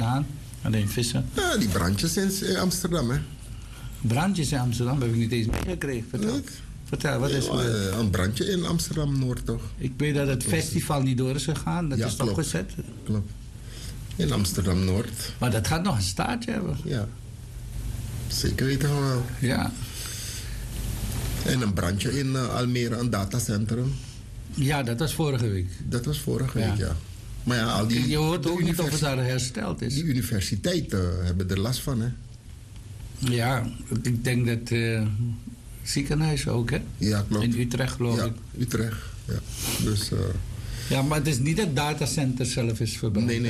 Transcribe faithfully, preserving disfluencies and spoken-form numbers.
gedaan? Alleen vissen. Ja, die brandjes in, in Amsterdam, hè. Brandjes in Amsterdam heb ik niet eens meegekregen. Vertel. Leuk. Vertel, wat is Ja, er? eh, een brandje in Amsterdam-Noord, toch? Ik weet dat het festival niet door is gegaan. Dat Ja, is klopt. stopgezet. Klopt. In Amsterdam-Noord. Maar dat gaat nog een staartje hebben. Ja. Zeker weten we wel. Ja. En een brandje in uh, Almere, een datacentrum. Ja, dat was vorige week. Dat was vorige Ja. week, ja. Maar ja, al die, Je hoort de ook niet of univers- het daar hersteld is. die universiteiten hebben er last van, hè? Ja, ik denk dat uh, ziekenhuis ook, hè? Ja, klopt. In Utrecht, geloof Ja, ik. Utrecht. Ja. Dus, uh, Ja, maar het is niet het datacenter zelf is verbrand. nee, nee.